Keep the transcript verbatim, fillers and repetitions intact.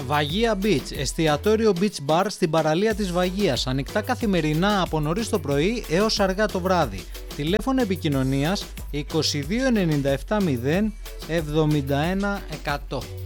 Βαγία Beach, εστιατόριο beach bar στην παραλία της Βαγίας. Ανοιχτά καθημερινά από νωρίς το πρωί έως αργά το βράδυ. Τηλέφωνο επικοινωνίας είκοσι δύο ενενήντα επτά μηδέν εβδομήντα ένα εκατό.